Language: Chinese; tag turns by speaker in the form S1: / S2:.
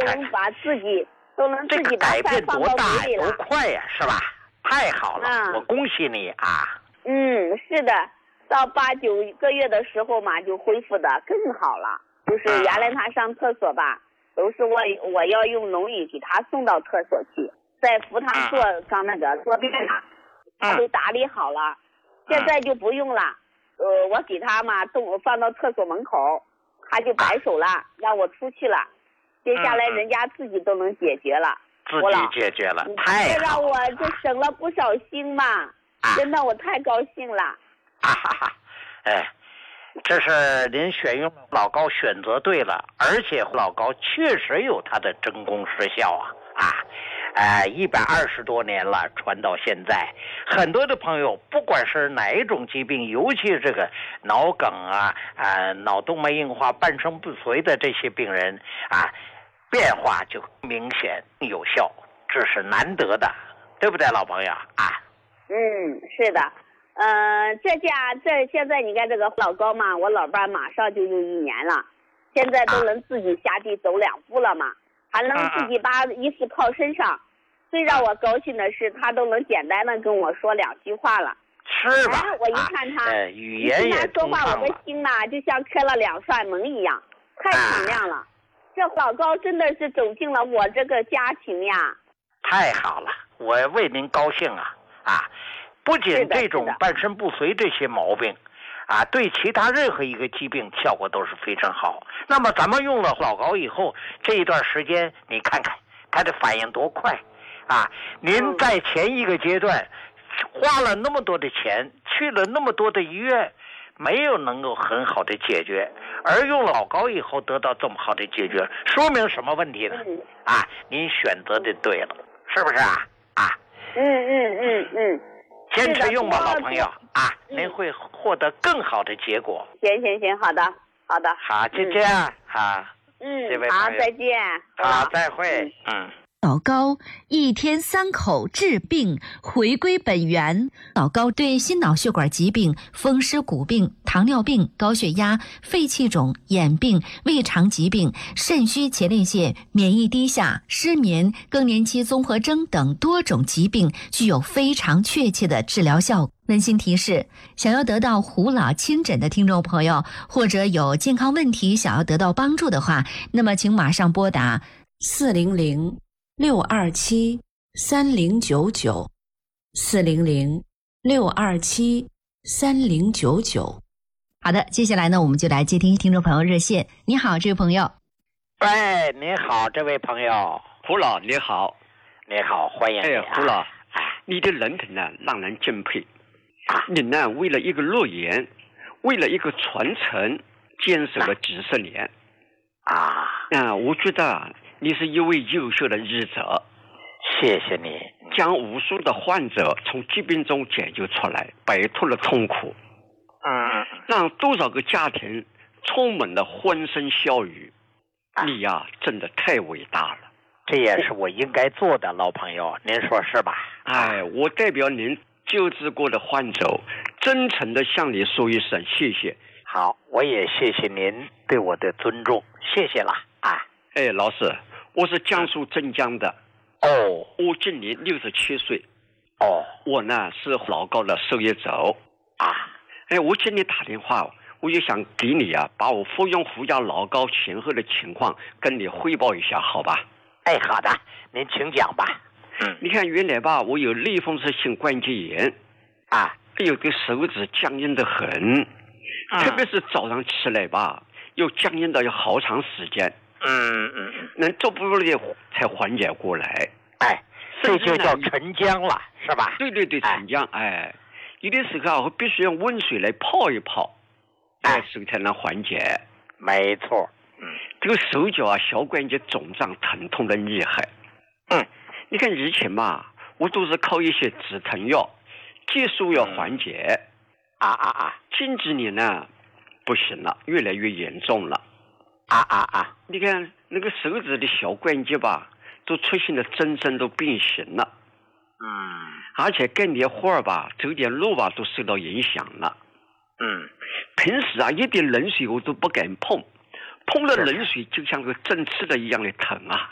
S1: 能把自己把
S2: 改变
S1: 饭放到
S2: 多大
S1: 嘴里了，
S2: 多快呀，是吧？太好了，我恭喜你啊！
S1: 是的，到8、9个月的时候嘛，就恢复的更好了。就是原来他上厕所吧，都是我要用农语给他送到厕所去，在扶他上那个坐便了，他都打理好了。现在就不用了，我给他嘛放到厕所门口，他就摆手了，让我出去了。接下来人家自己都能解决了，
S2: 自己解决了，太好了！
S1: 这让我这省了不少心嘛，真的我太高兴了。
S2: 这是您选用老高选择对了，而且老高确实有它的真功实效120多年了，传到现在，很多的朋友不管是哪一种疾病，尤其是这个脑梗脑动脉硬化、半身不遂的这些病人变化就明显有效，这是难得的，对不对，老朋友
S1: 是的。现在你看这个老高嘛，我老伴马上就用1年了，现在都能自己下地走2步了嘛，还能自己把衣服靠身上。最让我高兴的是，他都能简单的跟我说2句话了。
S2: 是吧？
S1: 我一看他，
S2: 语言也
S1: 说话，我的心呐就像开了2扇门一样，太敞亮了。这老高真的是走进了我这个家庭呀！
S2: 太好了，我为您高兴不仅这种半身不遂这些毛病对其他任何一个疾病效果都是非常好。那么咱们用了老高以后，这一段时间你看看它的反应多快您在前一个阶段花了那么多的钱，去了那么多的医院，没有能够很好的解决，而用老高以后得到这么好的解决，说明什么问题呢？您选择的对了，是不是坚持用吧，老朋友您会获得更好的结果。
S1: 行，好的。
S2: 好，就这样这位
S1: 好，再见。
S2: 好，再会。
S3: 老高1天3口治病，回归本源。老高对心脑血管疾病、风湿骨病、糖尿病、高血压、肺气肿、眼病、胃肠疾病、肾虚前列腺、免疫低下、失眠、更年期综合征等多种疾病具有非常确切的治疗效果。温馨提示：想要得到胡老亲诊的听众朋友，或者有健康问题想要得到帮助的话，那么请马上拨打400-627-3099，400-627-3099。好的，接下来呢，我们就来接听众朋友热线。你好，这位朋友。
S2: 喂，你好，这位朋友。
S4: 胡老，你好。
S2: 你好，欢迎你
S4: 胡老，你的人品呢，让人敬佩。你呢，为了一个诺言，为了一个传承，坚守了几十年。我觉得你是一位优秀的医者。
S2: 谢谢你，
S4: 将无数的患者从疾病中解救出来，摆脱了痛苦。让多少个家庭充满了欢声笑语。你呀，真的太伟大了。
S2: 这也是我应该做的，老朋友，您说是吧？
S4: 我代表您救治过的患者，真诚的向你说一声谢谢。
S2: 好，我也谢谢您对我的尊重，谢谢了
S4: 老师，我是江苏镇江的。我今年67岁。我呢是老高的受益者。我今天打电话，我就想给你把我服用胡药老高前后的情况跟你汇报一下，好吧？
S2: 好的，您请讲吧。
S4: 你看原来吧，我有类风湿性关节炎有的手指僵硬得很，特别是早上起来吧，又僵硬到有好长时间。能做不了才缓解过来。
S2: 这就叫沉僵了，是吧？
S4: 对，沉僵。有的时候我必须用温水来泡一泡，手才能缓解。
S2: 没错。
S4: 这个手脚小关节肿胀疼痛的厉害。你看以前嘛，我都是靠一些止疼药、激素药缓解。近几年呢，不行了，越来越严重了。你看那个手指的小关节吧，都出现了增生，都变形了。而且干点活吧，走点路吧，都受到影响了。平时一点冷水我都不敢碰，碰了冷水就像个针刺的一样的疼